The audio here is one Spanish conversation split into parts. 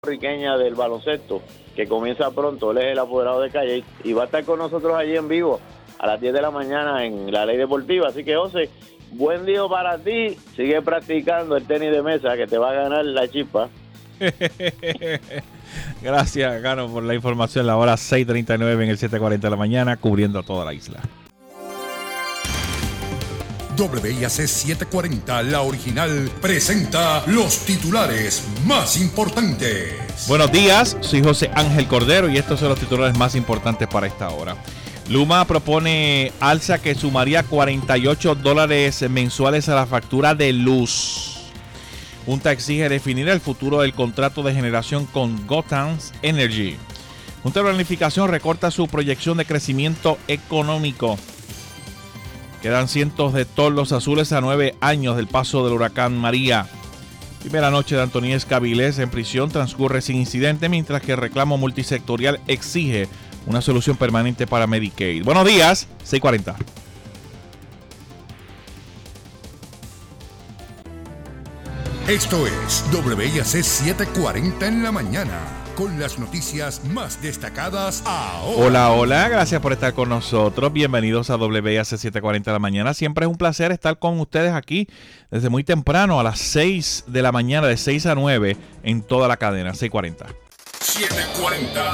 puertorriqueña del baloncesto, que comienza pronto. Él es el apoderado de Calle y va a estar con nosotros allí en vivo a las 10 de la mañana en la Ley Deportiva. Así que, José, buen día para ti. Sigue practicando el tenis de mesa, que te va a ganar la chispa. Gracias, Gano, por la información. La hora 6:39 en el 7:40 de la mañana, cubriendo toda la isla. WIAC 740, la original, presenta los titulares más importantes. Buenos días, soy José Ángel Cordero y estos son los titulares más importantes para esta hora. Luma propone alza que sumaría $48 mensuales a la factura de luz. Junta exige definir el futuro del contrato de generación con Gotham Energy. Junta de Planificación recorta su proyección de crecimiento económico. Quedan cientos de toldos azules a 9 años del paso del huracán María. Primera noche de Antoniés Cavilés en prisión transcurre sin incidente, mientras que el reclamo multisectorial exige una solución permanente para Medicaid. Buenos días, 6:40. Esto es WIAC 740 en la mañana, con las noticias más destacadas ahora. Hola, gracias por estar con nosotros. Bienvenidos a WIAC 740 de la mañana. Siempre es un placer estar con ustedes aquí desde muy temprano, a las 6 de la mañana, de 6 a 9, en toda la cadena, 640. 740.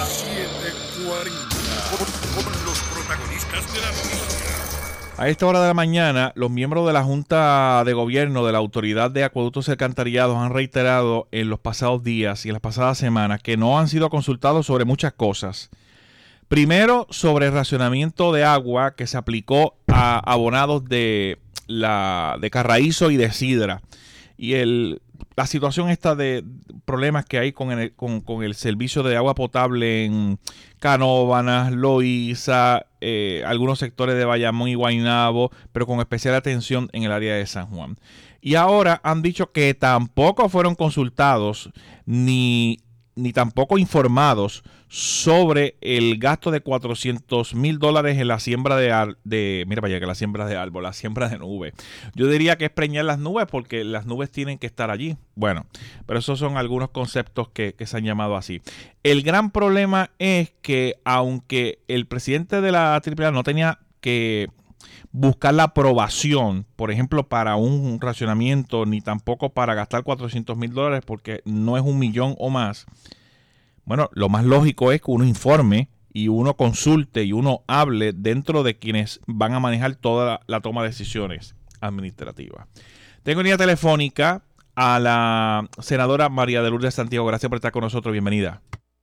Con los protagonistas de la noticia. A esta hora de la mañana, los miembros de la Junta de Gobierno de la Autoridad de Acueductos y Alcantarillados han reiterado en los pasados días y en las pasadas semanas que no han sido consultados sobre muchas cosas. Primero, sobre el racionamiento de agua que se aplicó a abonados de Carraízo y de Sidra. Y la situación esta de problemas que hay con el servicio de agua potable en Canóvanas, Loíza, algunos sectores de Bayamón y Guaynabo, pero con especial atención en el área de San Juan. Y ahora han dicho que tampoco fueron consultados ni tampoco informados sobre el gasto de $400,000 en la siembra la siembra de nubes. Yo diría que es preñar las nubes porque las nubes tienen que estar allí. Bueno, pero esos son algunos conceptos que se han llamado así. El gran problema es que aunque el presidente de la AAA no tenía que buscar la aprobación, por ejemplo, para un racionamiento, ni tampoco para gastar $400,000, porque no es 1,000,000 o más. Bueno, lo más lógico es que uno informe y uno consulte y uno hable dentro de quienes van a manejar toda la toma de decisiones administrativas. Tengo en línea telefónica a la senadora María de Lourdes Santiago. Gracias por estar con nosotros. Bienvenida.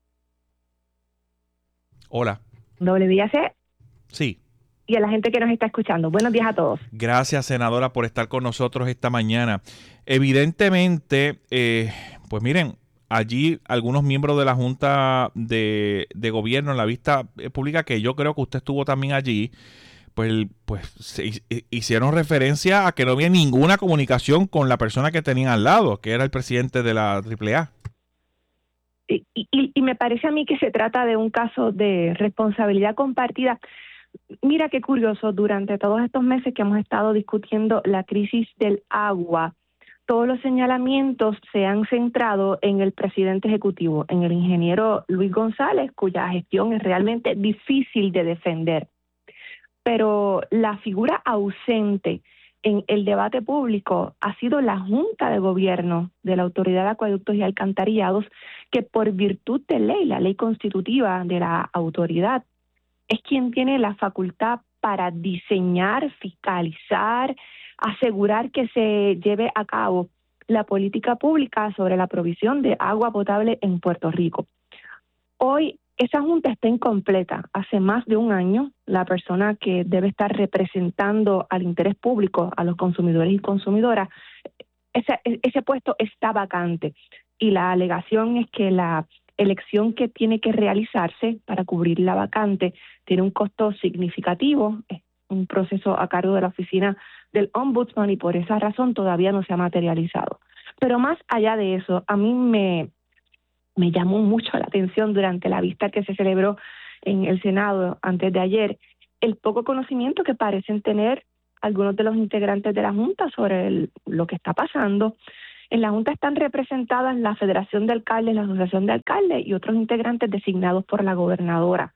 Hola. WIAC. Sí. Y a la gente que nos está escuchando. Buenos días a todos. Gracias, senadora, por estar con nosotros esta mañana. Evidentemente, pues miren, allí algunos miembros de la Junta de Gobierno en la vista pública, que yo creo que usted estuvo también allí, pues hicieron referencia a que no había ninguna comunicación con la persona que tenían al lado, que era el presidente de la AAA. Y me parece a mí que se trata de un caso de responsabilidad compartida. Mira qué curioso, durante todos estos meses que hemos estado discutiendo la crisis del agua, todos los señalamientos se han centrado en el presidente ejecutivo, en el ingeniero Luis González, cuya gestión es realmente difícil de defender. Pero la figura ausente en el debate público ha sido la Junta de Gobierno de la Autoridad de Acueductos y Alcantarillados, que por virtud de ley, la ley constitutiva de la autoridad, es quien tiene la facultad para diseñar, fiscalizar, asegurar que se lleve a cabo la política pública sobre la provisión de agua potable en Puerto Rico. Hoy esa junta está incompleta. Hace más de un año, la persona que debe estar representando al interés público, a los consumidores y consumidoras, ese puesto está vacante. Y la alegación es que la elección que tiene que realizarse para cubrir la vacante tiene un costo significativo, es un proceso a cargo de la oficina del Ombudsman y por esa razón todavía no se ha materializado. Pero más allá de eso, a mí me llamó mucho la atención durante la vista que se celebró en el Senado antes de ayer, el poco conocimiento que parecen tener algunos de los integrantes de la Junta sobre lo que está pasando. En la Junta están representadas la Federación de Alcaldes, la Asociación de Alcaldes y otros integrantes designados por la gobernadora.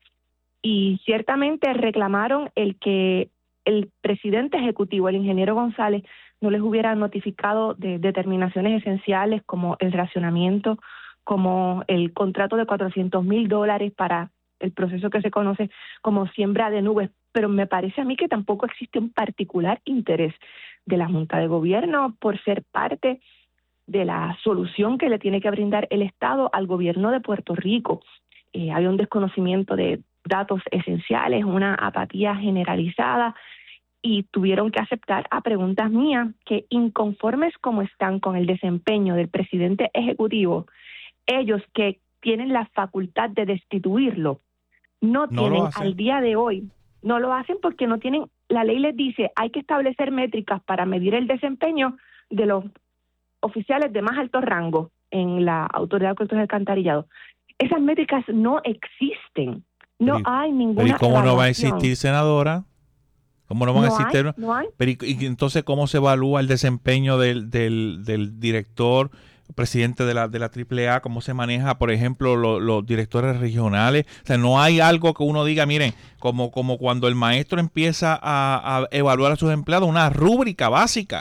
Y ciertamente reclamaron el que el presidente ejecutivo, el ingeniero González, no les hubiera notificado de determinaciones esenciales como el racionamiento, como el contrato de $400,000 para el proceso que se conoce como siembra de nubes. Pero me parece a mí que tampoco existe un particular interés de la Junta de Gobierno por ser parte de la solución que le tiene que brindar el Estado al gobierno de Puerto Rico. Había un desconocimiento de datos esenciales, una apatía generalizada, y tuvieron que aceptar a preguntas mías que, inconformes como están con el desempeño del presidente ejecutivo, ellos que tienen la facultad de destituirlo, no tienen al día de hoy, no lo hacen porque no tienen, la ley les dice, hay que establecer métricas para medir el desempeño de los oficiales de más alto rango en la Autoridad de Acueductos y Alcantarillado. Esas métricas no existen, no hay ninguna ¿Pero y cómo evaluación? no va a existir, senadora? ¿Cómo no van a existir? No hay. Pero y entonces, ¿cómo se evalúa el desempeño del director, presidente de la AAA? ¿Cómo se maneja, por ejemplo, los directores regionales? O sea, no hay algo que uno diga, miren, como cuando el maestro empieza a evaluar a sus empleados, una rúbrica básica.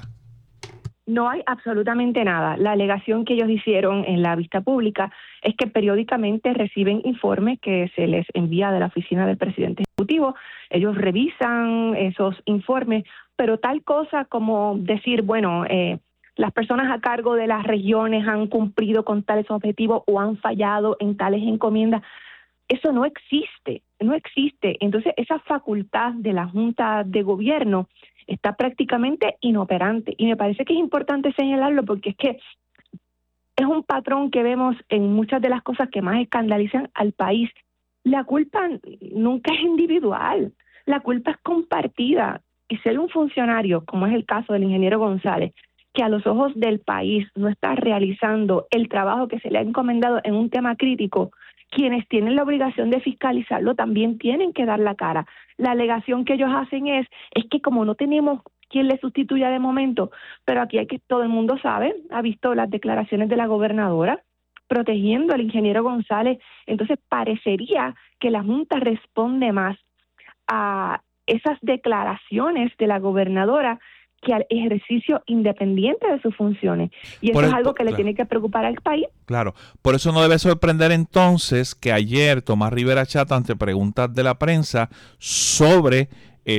No hay absolutamente nada. La alegación que ellos hicieron en la vista pública es que periódicamente reciben informes que se les envía de la oficina del presidente ejecutivo. Ellos revisan esos informes, pero tal cosa como decir, bueno, las personas a cargo de las regiones han cumplido con tales objetivos o han fallado en tales encomiendas, eso no existe, no existe. Entonces, esa facultad de la Junta de Gobierno está prácticamente inoperante, y me parece que es importante señalarlo porque es que es un patrón que vemos en muchas de las cosas que más escandalizan al país. La culpa nunca es individual, la culpa es compartida, y ser un funcionario, como es el caso del ingeniero González, que a los ojos del país no está realizando el trabajo que se le ha encomendado en un tema crítico, quienes tienen la obligación de fiscalizarlo también tienen que dar la cara. La alegación que ellos hacen es que como no tenemos quien le sustituya de momento, pero aquí hay que, todo el mundo sabe, ha visto las declaraciones de la gobernadora protegiendo al ingeniero González, entonces parecería que la Junta responde más a esas declaraciones de la gobernadora que al ejercicio independiente de sus funciones. Y eso es algo que le tiene que preocupar al país. Claro, por eso no debe sorprender entonces que ayer Tomás Rivera Chat, ante preguntas de la prensa sobre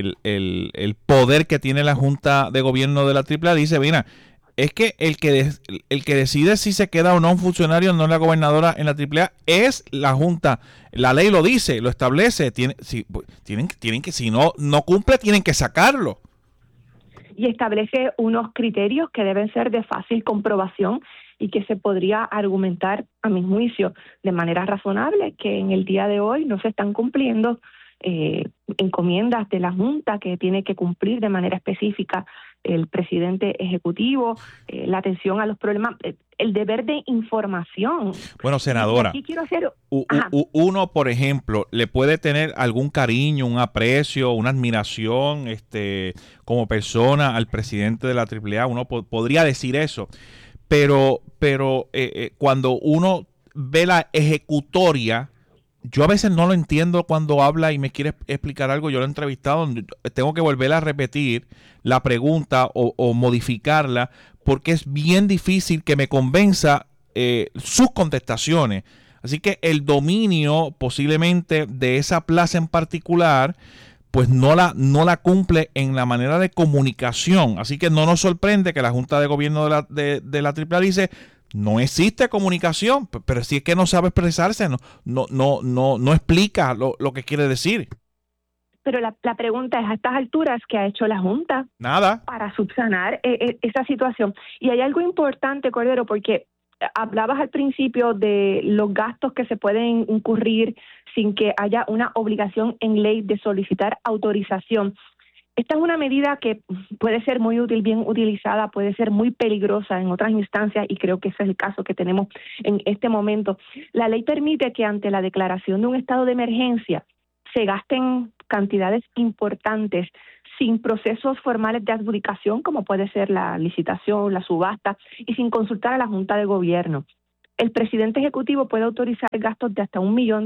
el poder que tiene la Junta de Gobierno de la AAA, dice, mira, es que el que decide si se queda o no un funcionario, no la gobernadora en la AAA, es la Junta. La ley lo dice, lo establece, tienen que, si no cumple, tienen que sacarlo. Y establece unos criterios que deben ser de fácil comprobación y que se podría argumentar, a mi juicio, de manera razonable, que en el día de hoy no se están cumpliendo encomiendas de la Junta que tiene que cumplir de manera específica el presidente ejecutivo, la atención a los problemas, el deber de información. Bueno, senadora, aquí quiero hacer, uno, por ejemplo, le puede tener algún cariño, un aprecio, una admiración como persona al presidente de la AAA, uno podría decir eso, pero cuando uno ve la ejecutoria, yo a veces no lo entiendo cuando habla y me quiere explicar algo. Yo lo he entrevistado, tengo que volver a repetir la pregunta o modificarla porque es bien difícil que me convenza sus contestaciones. Así que el dominio posiblemente de esa plaza en particular pues no la cumple en la manera de comunicación. Así que no nos sorprende que la Junta de Gobierno de la AAA dice: no existe comunicación, pero si es que no sabe expresarse, no explica lo que quiere decir. Pero la pregunta es, a estas alturas, ¿qué ha hecho la Junta? Nada. Para subsanar esa situación. Y hay algo importante, Cordero, porque hablabas al principio de los gastos que se pueden incurrir sin que haya una obligación en ley de solicitar autorización. Esta es una medida que puede ser muy útil, bien utilizada, puede ser muy peligrosa en otras instancias, y creo que ese es el caso que tenemos en este momento. La ley permite que ante la declaración de un estado de emergencia se gasten cantidades importantes sin procesos formales de adjudicación, como puede ser la licitación, la subasta, y sin consultar a la Junta de Gobierno. El presidente ejecutivo puede autorizar gastos de hasta $1 millón.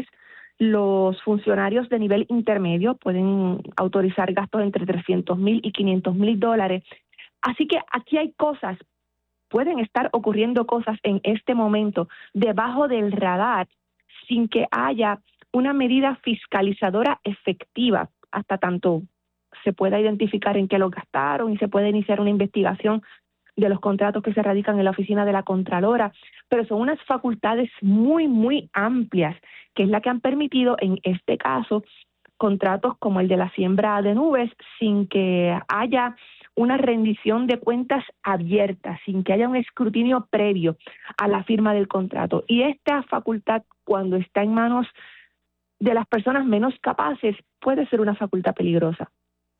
Los funcionarios de nivel intermedio pueden autorizar gastos entre $300,000 y $500,000. Así que aquí hay cosas, pueden estar ocurriendo cosas en este momento debajo del radar sin que haya una medida fiscalizadora efectiva hasta tanto se pueda identificar en qué lo gastaron y se puede iniciar una investigación de los contratos que se radican en la oficina de la Contralora, pero son unas facultades muy, muy amplias, que es la que han permitido en este caso contratos como el de la siembra de nubes sin que haya una rendición de cuentas abierta, sin que haya un escrutinio previo a la firma del contrato. Y esta facultad, cuando está en manos de las personas menos capaces, puede ser una facultad peligrosa.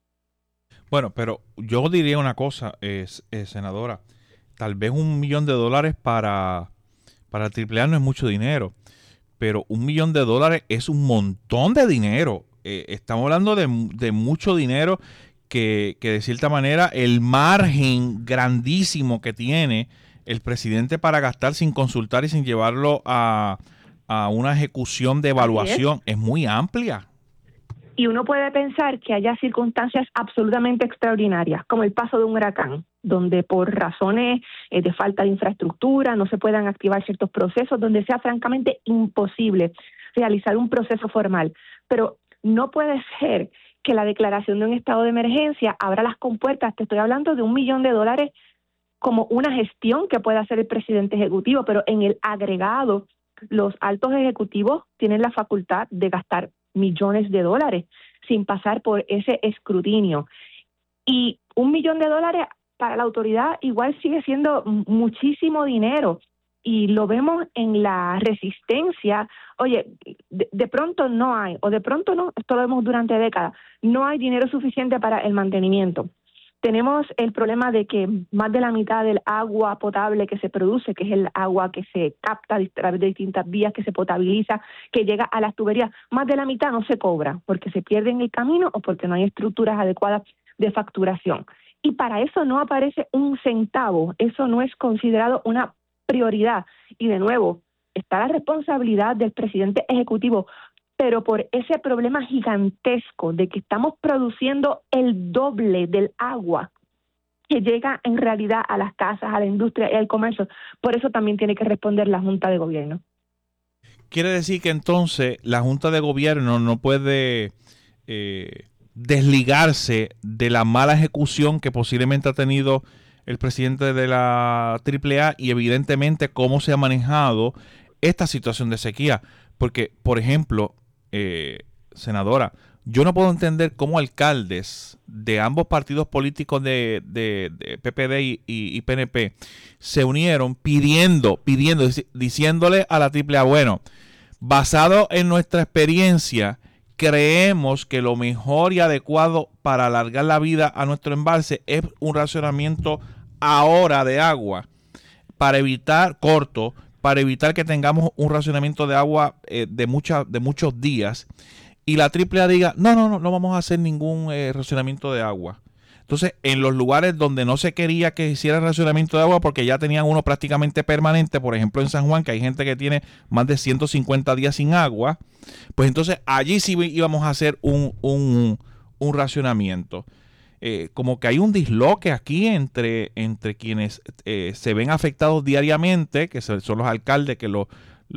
Bueno, pero yo diría una cosa, senadora, tal vez $1 millón para AAA no es mucho dinero, pero $1 millón es un montón de dinero. Estamos hablando de mucho dinero que de cierta manera el margen grandísimo que tiene el presidente para gastar sin consultar y sin llevarlo a una ejecución de evaluación es muy amplia. Y uno puede pensar que haya circunstancias absolutamente extraordinarias, como el paso de un huracán, donde por razones de falta de infraestructura no se puedan activar ciertos procesos, donde sea francamente imposible realizar un proceso formal. Pero no puede ser que la declaración de un estado de emergencia abra las compuertas. Te estoy hablando de $1 millón como una gestión que puede hacer el presidente ejecutivo, pero en el agregado, los altos ejecutivos tienen la facultad de gastar millones de dólares sin pasar por ese escrutinio. Y $1 millón para la autoridad igual sigue siendo muchísimo dinero. Y lo vemos en la resistencia. Oye, de pronto no hay, o de pronto no, esto lo vemos durante décadas, no hay dinero suficiente para el mantenimiento. Tenemos el problema de que más de la mitad del agua potable que se produce, que es el agua que se capta a través de distintas vías, que se potabiliza, que llega a las tuberías, más de la mitad no se cobra porque se pierde en el camino o porque no hay estructuras adecuadas de facturación. Y para eso no aparece un centavo, eso no es considerado una prioridad. Y de nuevo, está la responsabilidad del presidente ejecutivo, pero por ese problema gigantesco de que estamos produciendo el doble del agua que llega en realidad a las casas, a la industria y al comercio. Por eso también tiene que responder la Junta de Gobierno. Quiere decir que entonces la Junta de Gobierno no puede desligarse de la mala ejecución que posiblemente ha tenido el presidente de la AAA y evidentemente cómo se ha manejado esta situación de sequía. Porque, por ejemplo, senadora, yo no puedo entender cómo alcaldes de ambos partidos políticos de PPD y PNP se unieron diciéndole a la AAA, bueno, basado en nuestra experiencia, creemos que lo mejor y adecuado para alargar la vida a nuestro embalse es un racionamiento ahora de agua para evitar que tengamos un racionamiento de agua de muchos días y la AAA diga, no vamos a hacer ningún racionamiento de agua. Entonces, en los lugares donde no se quería que hiciera racionamiento de agua porque ya tenían uno prácticamente permanente, por ejemplo en San Juan, que hay gente que tiene más de 150 días sin agua, pues entonces allí sí íbamos a hacer un racionamiento. Como que hay un disloque aquí entre quienes se ven afectados diariamente, que son los alcaldes que lo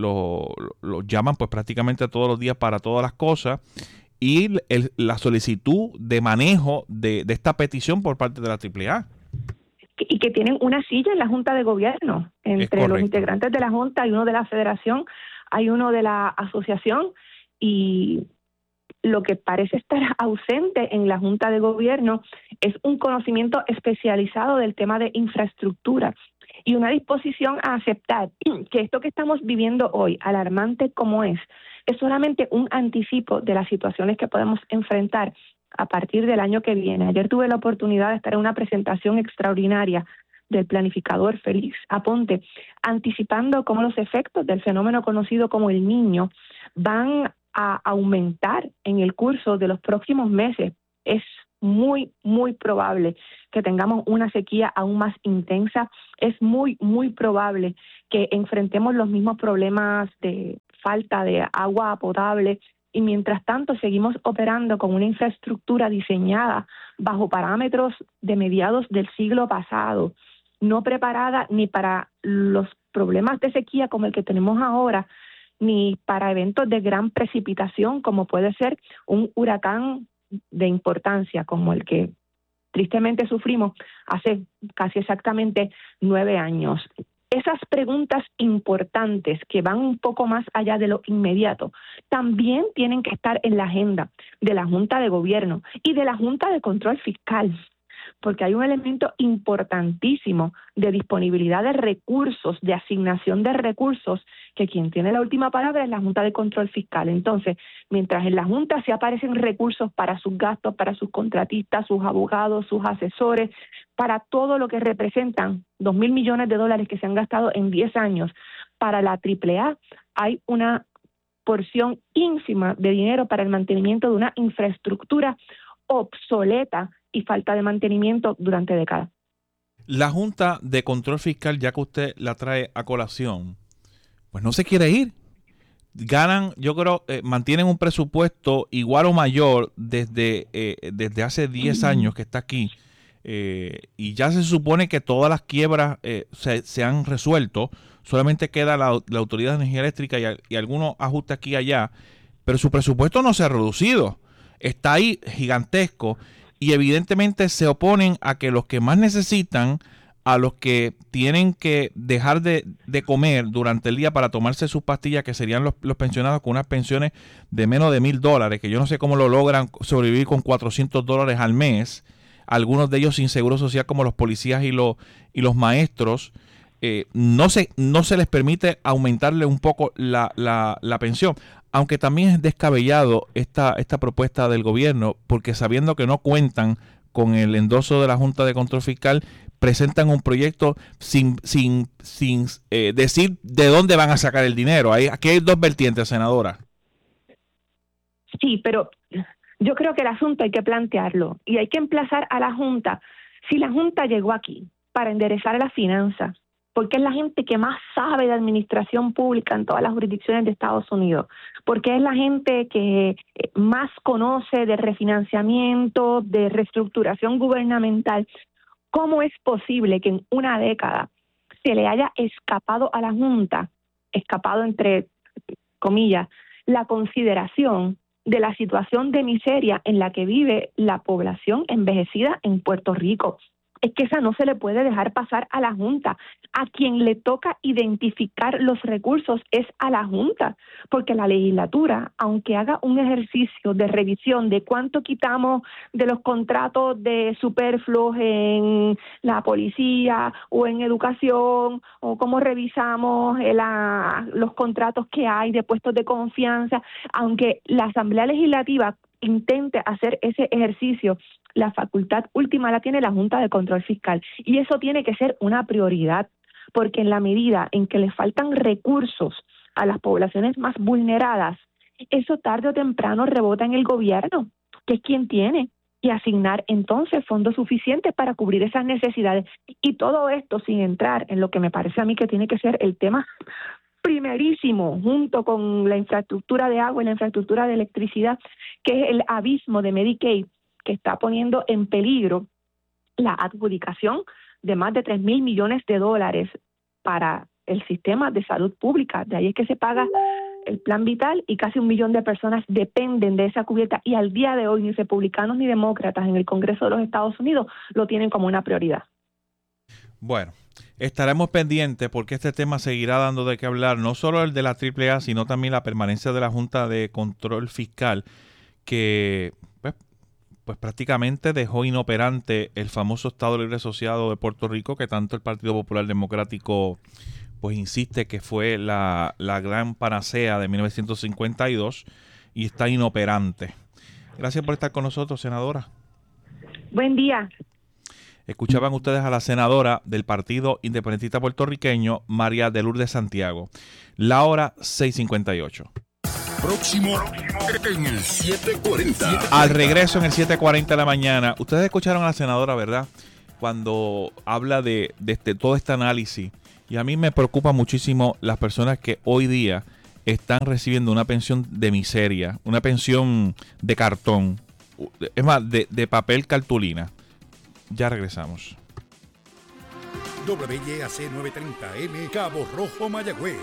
llaman pues prácticamente todos los días para todas las cosas, y la solicitud de manejo de esta petición por parte de la AAA. Y que tienen una silla en la Junta de Gobierno. Entre los integrantes de la Junta hay uno de la Federación, hay uno de la Asociación, y lo que parece estar ausente en la Junta de Gobierno es un conocimiento especializado del tema de infraestructura y una disposición a aceptar que esto que estamos viviendo hoy, alarmante como es solamente un anticipo de las situaciones que podemos enfrentar a partir del año que viene. Ayer tuve la oportunidad de estar en una presentación extraordinaria del planificador Félix Aponte, anticipando cómo los efectos del fenómeno conocido como El Niño van a aumentar en el curso de los próximos meses. Es muy, muy probable que tengamos una sequía aún más intensa. Es muy, muy probable que enfrentemos los mismos problemas de falta de agua potable. Y mientras tanto seguimos operando con una infraestructura diseñada bajo parámetros de mediados del siglo pasado, no preparada ni para los problemas de sequía como el que tenemos ahora, ni para eventos de gran precipitación como puede ser un huracán de importancia como el que tristemente sufrimos hace casi exactamente 9 años. Esas preguntas importantes que van un poco más allá de lo inmediato también tienen que estar en la agenda de la Junta de Gobierno y de la Junta de Control Fiscal, porque hay un elemento importantísimo de disponibilidad de recursos, de asignación de recursos, que quien tiene la última palabra es la Junta de Control Fiscal. Entonces, mientras en la Junta se aparecen recursos para sus gastos, para sus contratistas, sus abogados, sus asesores, para todo lo que representan 2,000 millones de dólares que se han gastado en 10 años, para la AAA hay una porción ínfima de dinero para el mantenimiento de una infraestructura obsoleta y falta de mantenimiento durante décadas. La Junta de Control Fiscal, ya que usted la trae a colación, pues no se quiere ir. Ganan, yo creo, mantienen un presupuesto igual o mayor desde hace 10 años que está aquí. Y ya se supone que todas las quiebras se han resuelto. Solamente queda la Autoridad de Energía Eléctrica y algunos ajustes aquí y allá. Pero su presupuesto no se ha reducido. Está ahí gigantesco. Y evidentemente se oponen a que los que más necesitan, a los que tienen que dejar de comer durante el día para tomarse sus pastillas, que serían los pensionados con unas pensiones de menos de $1,000, que yo no sé cómo lo logran sobrevivir con $400 al mes, algunos de ellos sin seguro social como los policías y los maestros, no se les permite aumentarle un poco la pensión. Aunque también es descabellado esta propuesta del gobierno, porque sabiendo que no cuentan con el endoso de la Junta de Control Fiscal, presentan un proyecto sin decir de dónde van a sacar el dinero. Aquí hay dos vertientes, senadora. Sí, pero yo creo que el asunto hay que plantearlo y hay que emplazar a la Junta. Si la Junta llegó aquí para enderezar las finanzas, porque es la gente que más sabe de administración pública en todas las jurisdicciones de Estados Unidos, porque es la gente que más conoce de refinanciamiento, de reestructuración gubernamental. ¿Cómo es posible que en una década se le haya escapado a la Junta, escapado entre comillas, la consideración de la situación de miseria en la que vive la población envejecida en Puerto Rico? Es que esa no se le puede dejar pasar a la Junta. A quien le toca identificar los recursos es a la Junta, porque la legislatura, aunque haga un ejercicio de revisión de cuánto quitamos de los contratos de superfluos en la policía o en educación, o cómo revisamos los contratos que hay de puestos de confianza, aunque la Asamblea Legislativa intente hacer ese ejercicio, la facultad última la tiene la Junta de Control Fiscal y eso tiene que ser una prioridad, porque en la medida en que le faltan recursos a las poblaciones más vulneradas, eso tarde o temprano rebota en el gobierno, que es quien tiene que asignar entonces fondos suficientes para cubrir esas necesidades. Y todo esto sin entrar en lo que me parece a mí que tiene que ser el tema primerísimo, junto con la infraestructura de agua y la infraestructura de electricidad, que es el abismo de Medicaid, que está poniendo en peligro la adjudicación de más de 3,000 millones de dólares para el sistema de salud pública. De ahí es que se paga el plan vital y casi 1 millón de personas dependen de esa cubierta y al día de hoy ni republicanos ni demócratas en el Congreso de los Estados Unidos lo tienen como una prioridad. Bueno, estaremos pendientes porque este tema seguirá dando de qué hablar, no solo el de la AAA, sino también la permanencia de la Junta de Control Fiscal, que pues prácticamente dejó inoperante el famoso Estado Libre Asociado de Puerto Rico, que tanto el Partido Popular Democrático pues insiste que fue la gran panacea de 1952 y está inoperante. Gracias por estar con nosotros, senadora. Buen día. Escuchaban ustedes a la senadora del Partido Independentista Puertorriqueño, María de Lourdes Santiago. La hora 6:58. próximo en el 740. Al regreso en el 7:40 de la mañana. Ustedes escucharon a la senadora, ¿verdad? Cuando habla de todo este análisis. Y a mí me preocupa muchísimo las personas que hoy día están recibiendo una pensión de miseria, una pensión de cartón, es más, de papel cartulina. Ya regresamos. WYAC 930M, Cabo Rojo, Mayagüez.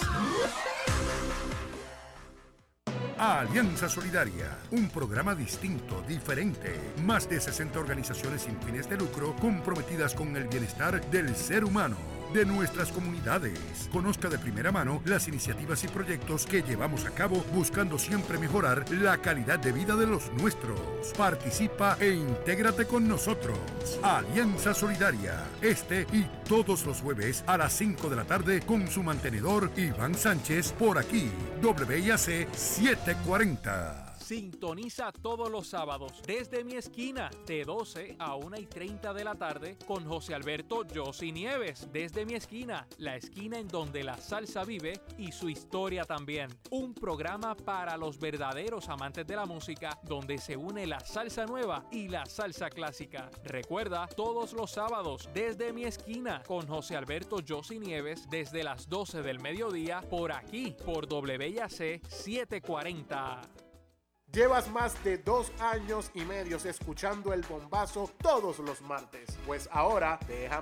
Alianza Solidaria, un programa distinto, diferente. Más de 60 organizaciones sin fines de lucro comprometidas con el bienestar del ser humano, de nuestras comunidades. Conozca de primera mano las iniciativas y proyectos que llevamos a cabo buscando siempre mejorar la calidad de vida de los nuestros. Participa e intégrate con nosotros. Alianza Solidaria, este y todos los jueves a las 5 de la tarde con su mantenedor Iván Sánchez por aquí, WIAC 740. Sintoniza todos los sábados desde mi esquina de 12 a 1:30 de la tarde con José Alberto Yossi Nieves. Desde mi esquina, la esquina en donde la salsa vive y su historia también. Un programa para los verdaderos amantes de la música donde se une la salsa nueva y la salsa clásica. Recuerda, todos los sábados desde mi esquina con José Alberto Yossi Nieves desde las 12 del mediodía por aquí, por WIAC 740. Llevas más de 2 años y medio escuchando El Bombazo todos los martes. Pues ahora déjame